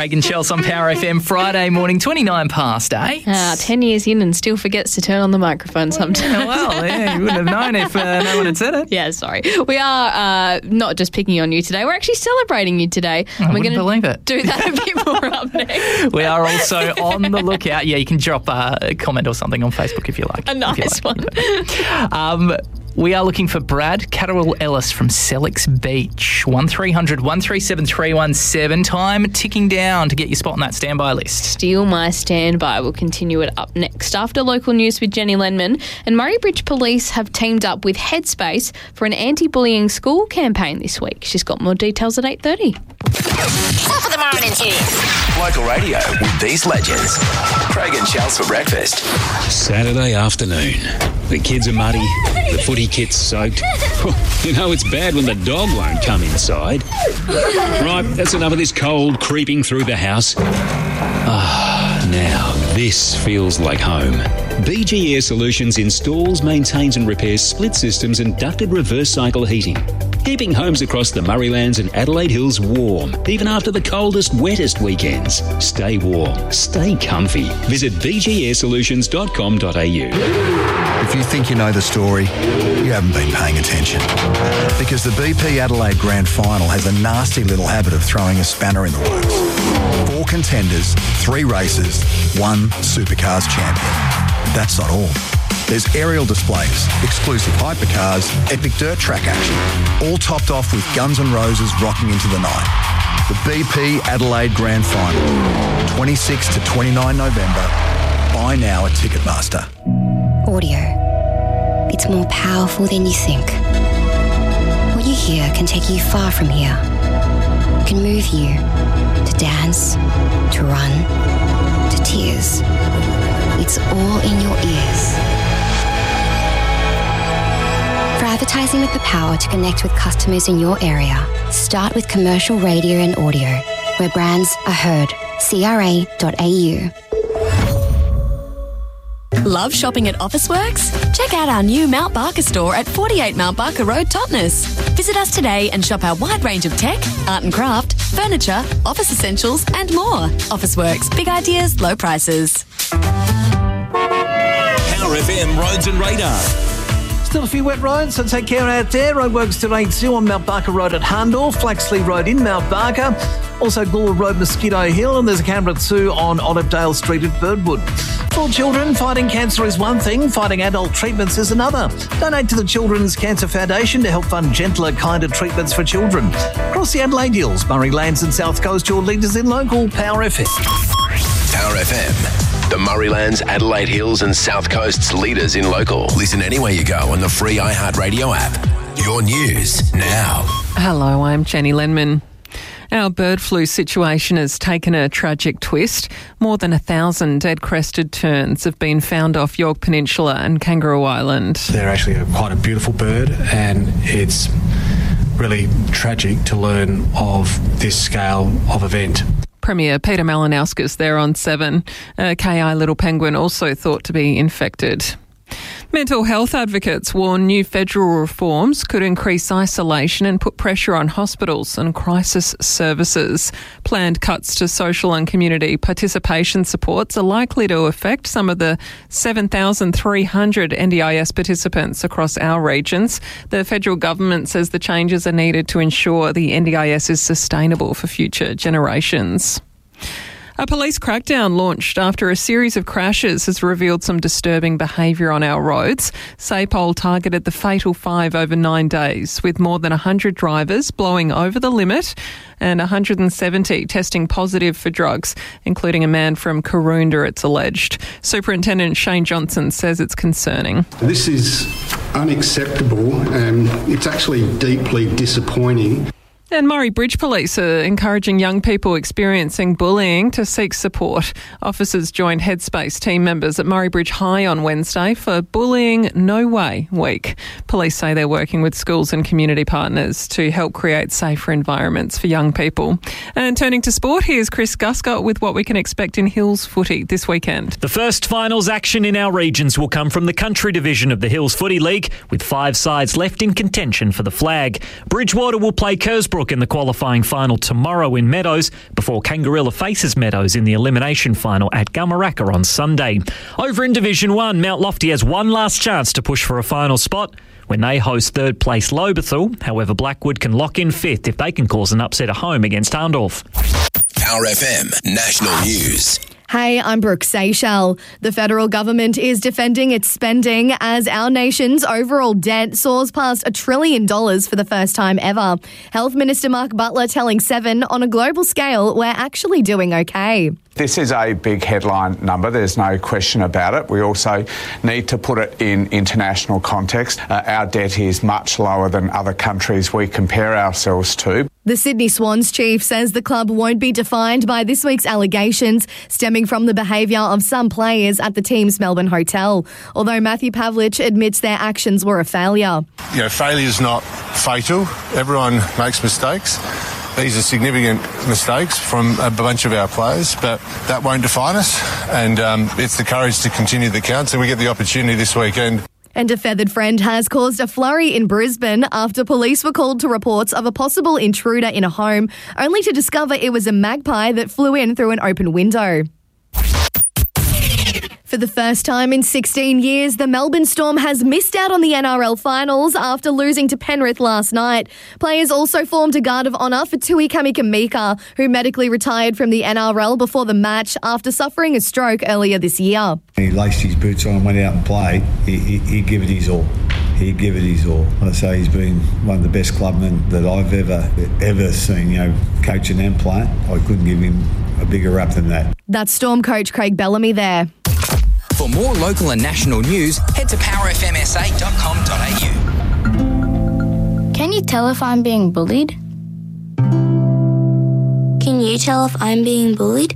Craig and Chels on Power FM Friday morning, 29 past 8. 10 years in and still forgets to turn on the microphone sometimes. You wouldn't have known if no one had said it. Yeah, sorry. We are not just picking on you today, we're actually celebrating you today. I wouldn't believe it. Do that a bit more up next. We are also on the lookout. Yeah, you can drop a comment or something on Facebook if you like. A nice one. We are looking for Brad Catterall Ellis from Selix Beach. 1300 137 317. Time ticking down to get your spot on that standby list. Steal My Standby. We'll continue it up next after local news with Jenny Lenman. And Murray Bridge Police have teamed up with Headspace for an anti-bullying school campaign this week. She's got more details at 8:30. Top of the morning is Local radio with these legends. Craig and Chels for breakfast. Saturday afternoon. The kids are muddy, the footy kit's soaked. You know it's bad when the dog won't come inside. Right, that's enough of this cold creeping through the house. Now this feels like home. BG Air Solutions installs, maintains and repairs split systems and ducted reverse cycle heating, keeping homes across the Murraylands and Adelaide Hills warm, even after the coldest, wettest weekends. Stay warm, stay comfy. Visit bgair-solutions.com.au. If you think you know the story, you haven't been paying attention. Because the BP Adelaide Grand Final has a nasty little habit of throwing a spanner in the works. 4 contenders, 3 races, 1 Supercars champion. That's not all. There's aerial displays, exclusive hypercars, epic dirt track action, all topped off with Guns N' Roses rocking into the night. The BP Adelaide Grand Final, 26 to 29 November. Buy now at Ticketmaster. Audio. It's more powerful than you think. What you hear can take you far from here. It can move you to dance, to run, to tears. It's all in your ears. For advertising with the power to connect with customers in your area, start with commercial radio and audio, where brands are heard. CRA.au. Love shopping at Officeworks? Check out our new Mount Barker store at 48 Mount Barker Road, Totnes. Visit us today and shop our wide range of tech, art and craft, furniture, office essentials and more. Officeworks. Big ideas, low prices. Power FM Roads and Radar. Still a few wet roads, so take care out there. Roadworks to 82 on Mount Barker Road at Hundall, Flaxley Road in Mount Barker, also Gould Road, Mosquito Hill, and there's a Canberra 2 on Olivedale Street at Birdwood. For children, fighting cancer is one thing, fighting adult treatments is another. Donate to the Children's Cancer Foundation to help fund gentler, kinder treatments for children. Across the Adelaide Hills, Murraylands and South Coast, your leaders in local Power FM. Power FM. The Murraylands, Adelaide Hills and South Coast's leaders in local. Listen anywhere you go on the free iHeartRadio app. Your news now. Hello, I'm Jenny Lenman. Our bird flu situation has taken a tragic twist. More than 1,000 dead-crested terns have been found off York Peninsula and Kangaroo Island. They're actually quite a beautiful bird, and it's really tragic to learn of this scale of event. Premier Peter Malinauskas there on 7. A KI little penguin also thought to be infected. Mental health advocates warn new federal reforms could increase isolation and put pressure on hospitals and crisis services. Planned cuts to social and community participation supports are likely to affect some of the 7,300 NDIS participants across our regions. The federal government says the changes are needed to ensure the NDIS is sustainable for future generations. A police crackdown launched after a series of crashes has revealed some disturbing behaviour on our roads. SAPOL targeted the fatal 5 over 9 days, with more than 100 drivers blowing over the limit and 170 testing positive for drugs, including a man from Karoonda, it's alleged. Superintendent Shane Johnson says it's concerning. This is unacceptable and it's actually deeply disappointing. And Murray Bridge Police are encouraging young people experiencing bullying to seek support. Officers joined Headspace team members at Murray Bridge High on Wednesday for Bullying No Way Week. Police say they're working with schools and community partners to help create safer environments for young people. And turning to sport, here's Chris Guscott with what we can expect in Hills footy this weekend. The first finals action in our regions will come from the country division of the Hills Footy League, with 5 sides left in contention for the flag. Bridgewater will play Kersborough Westbrook in the qualifying final tomorrow in Meadows before Kangarilla faces Meadows in the elimination final at Gumaraka on Sunday. Over in Division 1, Mount Lofty has one last chance to push for a final spot when they host third place Lobethal. However, Blackwood can lock in fifth if they can cause an upset at home against Arndorf. Power FM National News. Hey, I'm Brooke Seychelles. The federal government is defending its spending as our nation's overall debt soars past $1 trillion for the first time ever. Health Minister Mark Butler telling Seven on a global scale, we're actually doing okay. This is a big headline number, there's no question about it. We also need to put it in international context. Our debt is much lower than other countries we compare ourselves to. The Sydney Swans chief says the club won't be defined by this week's allegations stemming from the behaviour of some players at the team's Melbourne hotel, although Matthew Pavlich admits their actions were a failure. You know, failure's not fatal. Everyone makes mistakes. These are significant mistakes from a bunch of our players, but that won't define us, and it's the courage to continue the count, so we get the opportunity this weekend. And a feathered friend has caused a flurry in Brisbane after police were called to reports of a possible intruder in a home, only to discover it was a magpie that flew in through an open window. For the first time in 16 years, the Melbourne Storm has missed out on the NRL finals after losing to Penrith last night. Players also formed a guard of honour for Tui Kamika, who medically retired from the NRL before the match after suffering a stroke earlier this year. He laced his boots on and went out and played. He'd give it his all. He'd give it his all. I say he's been one of the best clubmen that I've ever seen, coaching and playing. I couldn't give him a bigger rap than that. That's Storm coach Craig Bellamy there. For more local and national news, head to powerfmsa.com.au. Can you tell if I'm being bullied? Can you tell if I'm being bullied?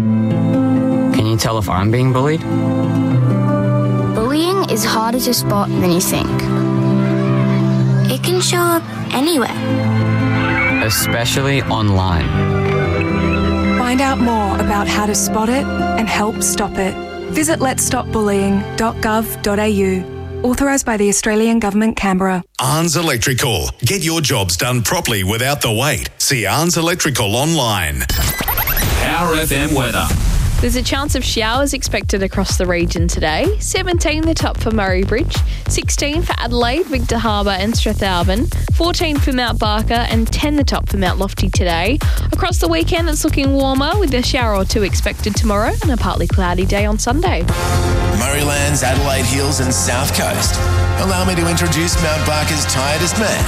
Can you tell if I'm being bullied? Bullying is harder to spot than you think. It can show up anywhere. Especially online. Find out more about how to spot it and help stop it. Visit letsstopbullying.gov.au. Authorised by the Australian Government, Canberra. Arns Electrical. Get your jobs done properly without the wait. See Arns Electrical online. Power FM weather. There's a chance of showers expected across the region today. 17 the top for Murray Bridge, 16 for Adelaide, Victor Harbour and Strathalbyn, 14 for Mount Barker and 10 the top for Mount Lofty today. Across the weekend it's looking warmer with a shower or two expected tomorrow and a partly cloudy day on Sunday. Murraylands, Adelaide Hills and South Coast. Allow me to introduce Mount Barker's tiredest man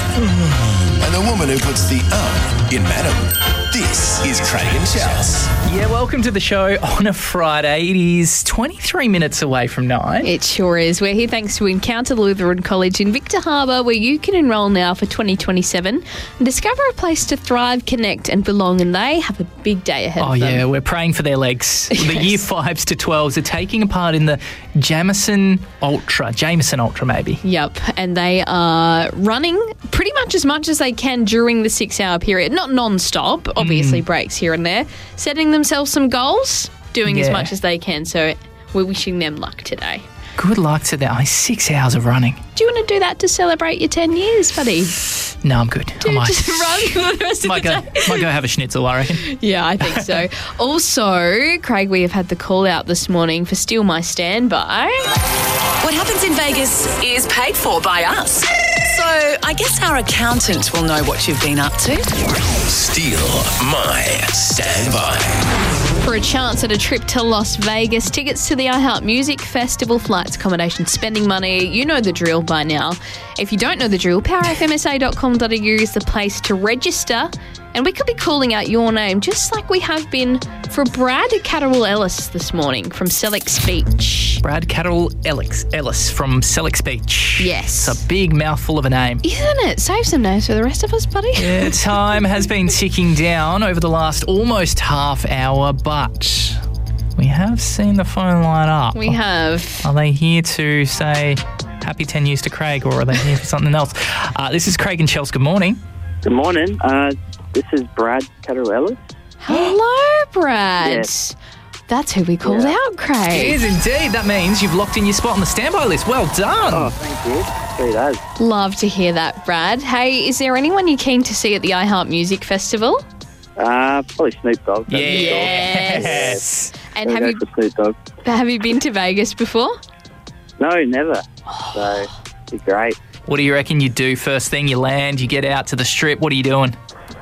and the woman who puts the in madam. This is Craig and Chels. Yeah, welcome to the show on a Friday. It is 23 minutes away from 9. It sure is. We're here thanks to Encounter Lutheran College in Victor Harbour, where you can enrol now for 2027 and discover a place to thrive, connect and belong, and they have a big day ahead of them. Oh yeah, we're praying for their legs. Yes. The Year 5s to 12s are taking part in the Jameson Ultra maybe. Yep, and they are running pretty much as they can during the 6-hour period. Not non-stop, obviously breaks here and there. Setting themselves some goals, doing as much as they can. So we're wishing them luck today. Good luck to them. 6 hours of running. Do you want to do that to celebrate your 10 years, buddy? No, I'm good. I might just run for the rest of the day. Might go have a schnitzel, I reckon. Yeah, I think so. Also, Craig, we have had the call out this morning for Steal My Standby. What happens in Vegas is paid for by us. So I guess our accountant will know what you've been up to. Steal My Standby. For a chance at a trip to Las Vegas, tickets to the iHeart Music Festival, flights, accommodation, spending money, you know the drill by now. If you don't know the drill, powerfmsa.com.au is the place to register. And we could be calling out your name, just like we have been for Brad Catterall Ellis this morning from Sellex Beach. Brad Catterall Ellis from Sellex Beach. Yes. It's a big mouthful of a name. Isn't it? Save some names for the rest of us, buddy. Yeah, time has been ticking down over the last almost half hour, but we have seen the phone line up. We have. Are they here to say happy 10 years to Craig, or are they here for something else? This is Craig and Chels. Good morning. Good morning. This is Brad Catterall Ellis. Hello, Brad. Yes. That's who we called out, Craig. It is indeed. That means you've locked in your spot on the standby list. Well done. Oh, thank you. Sweet as. Love to hear that, Brad. Hey, is there anyone you're keen to see at the iHeart Music Festival? Probably Snoop Dogg. Yes. And Have Snoop Dogg. have you been to Vegas before? No, never. So, it'd be great. What do you reckon you do first thing? You land, you get out to the strip. What are you doing?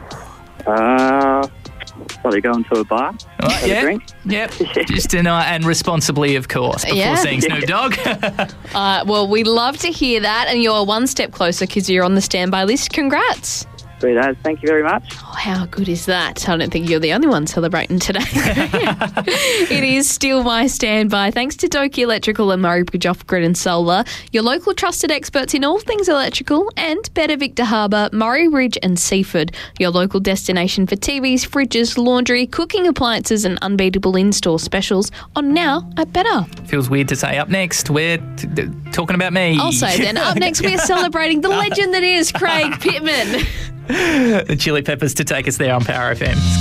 Probably going to a bar. Have a drink. Yep. Just tonight, and responsibly, of course, before seeing Snoop Dogg. Well, we love to hear that, and you're one step closer because you're on the standby list. Congrats. Sweet as. Thank you very much. Oh, how good is that? I don't think you're the only one celebrating today. It is still my standby. Thanks to Doki Electrical and Murray Bridge Off-Grid and Solar, your local trusted experts in all things electrical, and Better Victor Harbour, Murray Ridge and Seaford, your local destination for TVs, fridges, laundry, cooking appliances and unbeatable in-store specials on Now at Better. Feels weird to say up next. We're talking about me. I'll say then, up next we're celebrating the legend that is Craig Pittman. The Chili Peppers to take us there on Power FM.